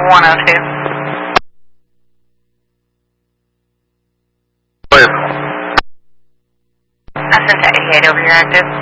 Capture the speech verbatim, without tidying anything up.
one oh two. I sent to eighty-eight over here active.